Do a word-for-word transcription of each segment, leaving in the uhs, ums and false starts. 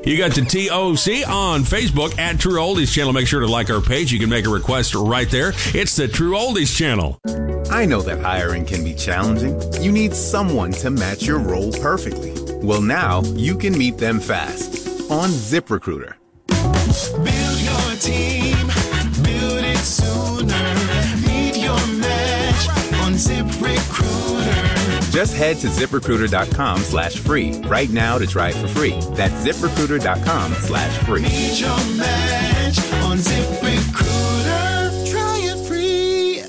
You got the T O C on Facebook at True Oldies Channel. Make sure to like our page. You can make a request right there. It's the True Oldies Channel. I know that hiring can be challenging. You need someone to match your role perfectly. Well, now you can meet them fast on ZipRecruiter. Build your team, build it sooner. Meet your match on ZipRecruiter. Just head to ZipRecruiter.com slash free right now to try it for free. That's ZipRecruiter.com slash free. Meet your match on ZipRecruiter. Try it free.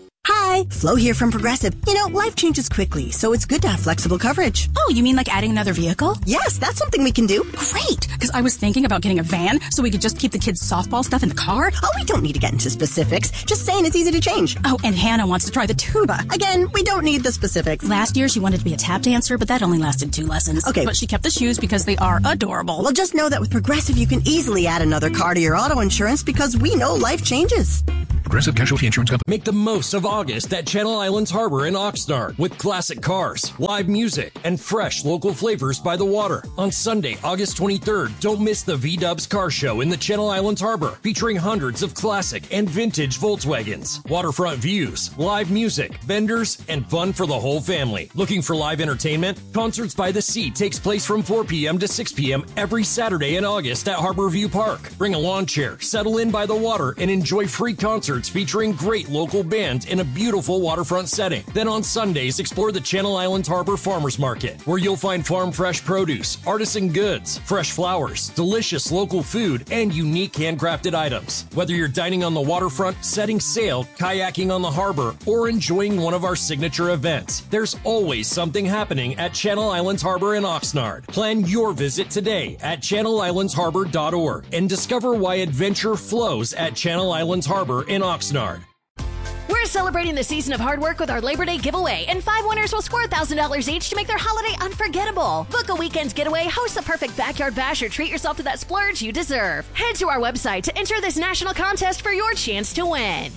Hi, Flo here from Progressive. You know, life changes quickly, so it's good to have flexible coverage. Oh, you mean like adding another vehicle? Yes, that's something we can do. Great, because I was thinking about getting a van so we could just keep the kids' softball stuff in the car. Oh, we don't need to get into specifics. Just saying it's easy to change. Oh, and Hannah wants to try the tuba. Again, we don't need the specifics. Last year, she wanted to be a tap dancer, but that only lasted two lessons. Okay. But she kept the shoes because they are adorable. Well, just know that with Progressive, you can easily add another car to your auto insurance because we know life changes. Progressive Casualty Insurance Company. Make the most of August at Channel Islands Harbor in Oxnard with classic cars, live music, and fresh local flavors by the water. On Sunday, August twenty-third, don't miss the V-Dubs Car Show in the Channel Islands Harbor, featuring hundreds of classic and vintage Volkswagens, waterfront views, live music, vendors, and fun for the whole family. Looking for live entertainment? Concerts by the Sea takes place from four p.m. to six p.m. every Saturday in August at Harborview Park. Bring a lawn chair, settle in by the water, and enjoy free concerts featuring great local bands in a beautiful waterfront setting. Then on Sundays, explore the Channel Islands Harbor Farmers Market, where you'll find farm fresh produce, artisan goods, fresh flowers, delicious local food, and unique handcrafted items. Whether you're dining on the waterfront, setting sail, kayaking on the harbor, or enjoying one of our signature events, there's always something happening at Channel Islands Harbor in Oxnard. Plan your visit today at channel islands harbor dot org and discover why adventure flows at Channel Islands Harbor in Oxnard. We're celebrating the season of hard work with our Labor Day giveaway, and five winners will score one thousand dollars each to make their holiday unforgettable. Book a weekend's getaway, host a perfect backyard bash, or treat yourself to that splurge you deserve. Head to our website to enter this national contest for your chance to win.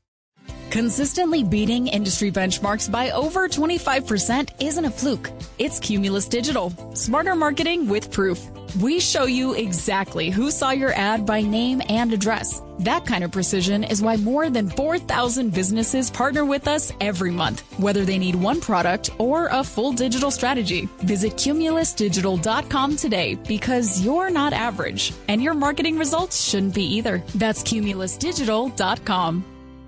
Consistently beating industry benchmarks by over twenty-five percent isn't a fluke. It's Cumulus Digital. Smarter marketing with proof. We show you exactly who saw your ad by name and address. That kind of precision is why more than four thousand businesses partner with us every month, whether they need one product or a full digital strategy. Visit cumulus digital dot com today because you're not average, and your marketing results shouldn't be either. That's cumulus digital dot com.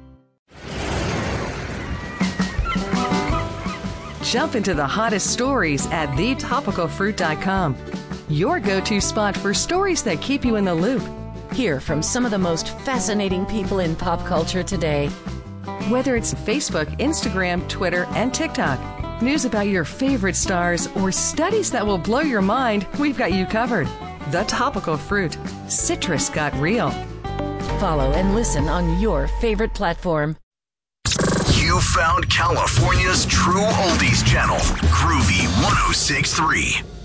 Jump into the hottest stories at the topical fruit dot com. Your go-to spot for stories that keep you in the loop. Hear from some of the most fascinating people in pop culture today. Whether it's Facebook, Instagram, Twitter, and TikTok, news about your favorite stars, or studies that will blow your mind, we've got you covered. The Topical Fruit. Citrus got real. Follow and listen on your favorite platform. You found California's True Oldies channel, Groovy one oh six point three.